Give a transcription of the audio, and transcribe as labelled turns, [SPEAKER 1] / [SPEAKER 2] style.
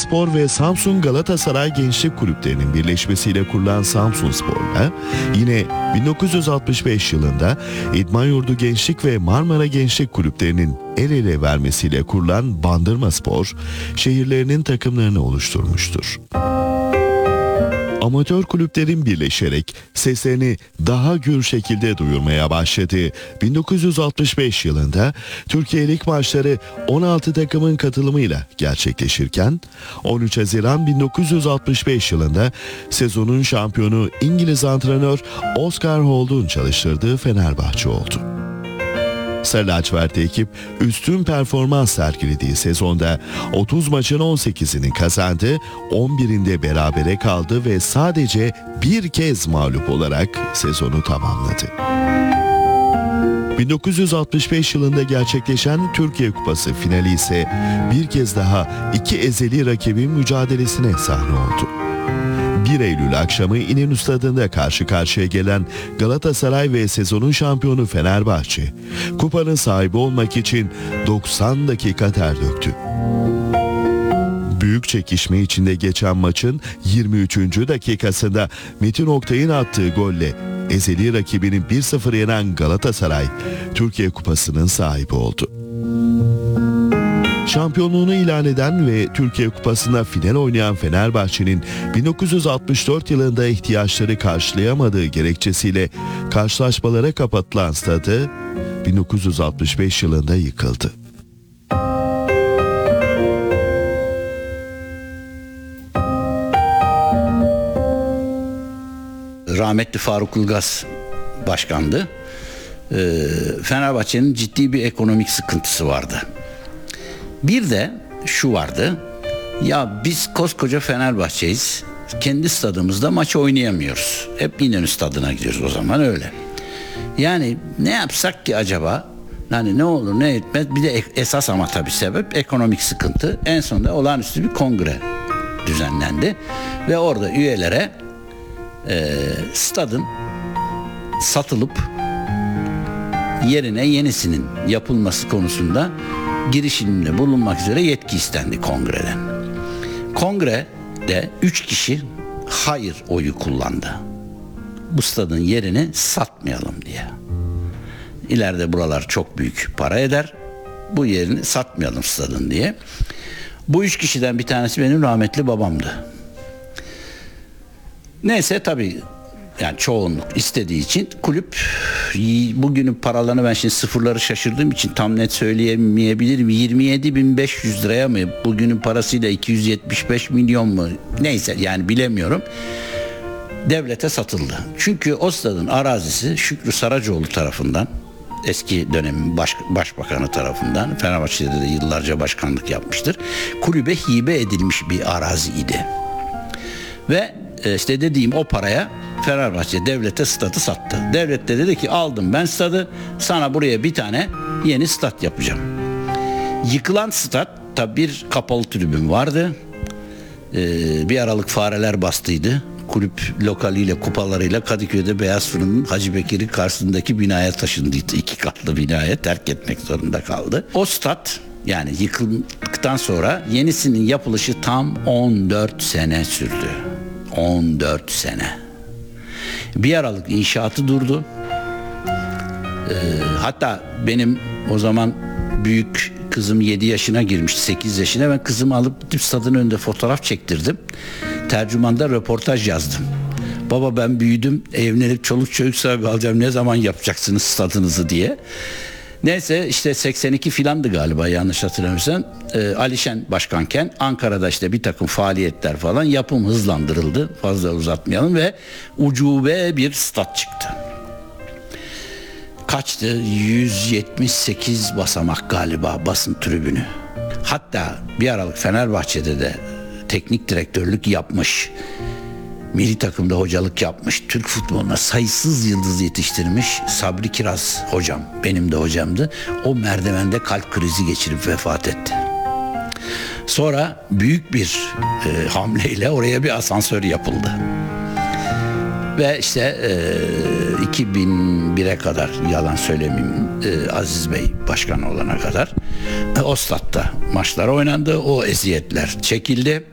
[SPEAKER 1] Spor ve Samsun Galatasaray Gençlik Kulüplerinin birleşmesiyle kurulan Samsunspor'la yine 1965 yılında İdman Yurdu Gençlik ve Marmara Gençlik Kulüplerinin el ele vermesiyle kurulan Bandırmaspor, şehirlerinin takımlarını oluşturmuştur. Amatör kulüplerin birleşerek seslerini daha gür şekilde duyurmaya başladı. 1965 yılında Türkiye Lig maçları 16 takımın katılımıyla gerçekleşirken 13 Haziran 1965 yılında sezonun şampiyonu İngiliz antrenör Oscar Holt'un çalıştırdığı Fenerbahçe oldu. Sarı lacivertli ekip üstün performans sergilediği sezonda 30 maçın 18'ini kazandı, 11'inde berabere kaldı ve sadece bir kez mağlup olarak sezonu tamamladı. 1965 yılında gerçekleşen Türkiye Kupası finali ise bir kez daha iki ezeli rakibin mücadelesine sahne oldu. 1 Eylül akşamı İnönü Stadı'nda karşı karşıya gelen Galatasaray ve sezonun şampiyonu Fenerbahçe, kupanın sahibi olmak için 90 dakika ter döktü. Büyük çekişme içinde geçen maçın 23. dakikasında Metin Oktay'ın attığı golle ezeli rakibini 1-0 yenen Galatasaray, Türkiye Kupası'nın sahibi oldu. Şampiyonluğunu ilan eden ve Türkiye Kupası'nda final oynayan Fenerbahçe'nin 1964 yılında ihtiyaçları karşılayamadığı gerekçesiyle karşılaşmalara kapatılan stadı 1965 yılında yıkıldı.
[SPEAKER 2] Rahmetli Faruk Ilgaz başkandı. Fenerbahçe'nin ciddi bir ekonomik sıkıntısı vardı. Bir de şu vardı, ya biz koskoca Fenerbahçe'yiz, kendi stadımızda maç oynayamıyoruz. Hep İnönü Stadı'na gidiyoruz, o zaman öyle. Yani ne yapsak ki acaba, hani ne olur ne etmez, bir de esas ama tabii sebep ekonomik sıkıntı. En sonunda olağanüstü bir kongre düzenlendi ve orada üyelere stadın satılıp yerine yenisinin yapılması konusunda girişiminde bulunmak üzere yetki istendi kongreden. Kongrede 3 kişi hayır oyu kullandı. Bu stadın yerini satmayalım diye. İleride buralar çok büyük para eder. Bu yerini satmayalım stadın diye. Bu 3 kişiden bir tanesi benim rahmetli babamdı. Neyse tabii, yani çoğunluk istediği için kulüp, bugünün paralarını ben şimdi sıfırları şaşırdığım için tam net söyleyemeyebilirim. 27.500 liraya mı, bugünün parasıyla 275 milyon mu, neyse yani bilemiyorum, devlete satıldı. Çünkü o stadın arazisi Şükrü Saracoğlu tarafından, eski dönemin başbakanı tarafından, Fenerbahçe'de de yıllarca başkanlık yapmıştır, kulübe hibe edilmiş bir arazi idi. Ve işte dediğim o paraya Fenerbahçe devlete stadı sattı. Devlet de dedi ki, aldım ben stadı, sana buraya bir tane yeni stat yapacağım. Yıkılan statta bir kapalı tribün vardı. Bir aralık fareler bastıydı. Kulüp lokaliyle, kupalarıyla Kadıköy'de Beyaz Fırın'ın Hacı Bekir'in karşısındaki binaya taşındı. 2 katlı binaya terk etmek zorunda kaldı. O stat, yani yıkıldıktan sonra yenisinin yapılışı tam 14 sene sürdü. 14 sene. Bir aralık inşaatı durdu. Hatta benim o zaman büyük kızım 7 yaşına girmişti, 8 yaşına. Ben kızımı alıp gidip stadın önünde fotoğraf çektirdim. Tercümanda röportaj yazdım. Baba ben büyüdüm, evlenip çoluk çocuk sahibi alacağım, ne zaman yapacaksınız stadınızı diye. Neyse işte 82 filandı galiba, yanlış hatırlamıyorsam. Alişen başkanken Ankara'da işte bir takım faaliyetler falan, yapım hızlandırıldı. Fazla uzatmayalım ve ucube bir stat çıktı. Kaçtı? 178 basamak galiba basın tribünü. Hatta bir aralık Fenerbahçe'de de teknik direktörlük yapmış, milli takımda hocalık yapmış, Türk futboluna sayısız yıldız yetiştirmiş Sabri Kiraz hocam, benim de hocamdı. O merdivende kalp krizi geçirip vefat etti. Sonra büyük bir hamleyle oraya bir asansör yapıldı. Ve işte 2001'e kadar, yalan söylemeyeyim, Aziz Bey başkan olana kadar o statta maçlar oynandı. O eziyetler çekildi.